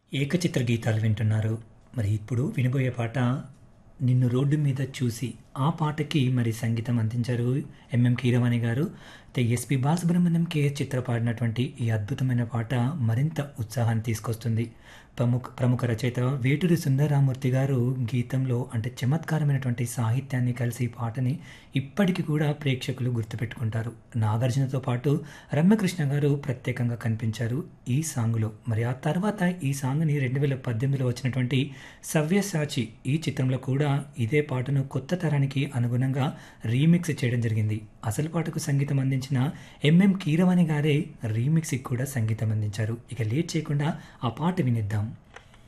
ఏకచిత్ర గీతాలు వింటున్నారు. మరి ఇప్పుడు వినబోయే పాట 'నిన్ను రోడ్డు మీద చూసి' ఆ పాటకి మరి సంగీతం అందించారు ఎంఎం కీరవాణి గారు. అయితే ఎస్పి బాలసుబ్రహ్మణ్యం కేఎస్ చిత్ర పాడినటువంటి ఈ అద్భుతమైన పాట మరింత ఉత్సాహాన్ని తీసుకొస్తుంది. ప్రముఖ రచయిత వేటూరి సుందరరామూర్తి గారు గీతంలో అంటే చమత్కారమైనటువంటి సాహిత్యాన్ని కలిసి ఈ పాటని ఇప్పటికి కూడా ప్రేక్షకులు గుర్తుపెట్టుకుంటారు. నాగార్జునతో పాటు రమ్యకృష్ణ గారు ప్రత్యేకంగా కనిపించారు ఈ సాంగ్లో. మరి ఆ తర్వాత ఈ సాంగ్ని 2018లో వచ్చినటువంటి సవ్యసాచి ఈ చిత్రంలో కూడా ఇదే పాటను కొత్త తరానికి అనుగుణంగా రీమిక్స్ చేయడం జరిగింది. అసలు పాటకు సంగీతం అందించిన ఎంఎం కీరవాణి గారే రీమిక్స్కి కూడా సంగీతం అందించారు. ఇక లేట్ చేయకుండా ఆ పాట వినిద్దాం.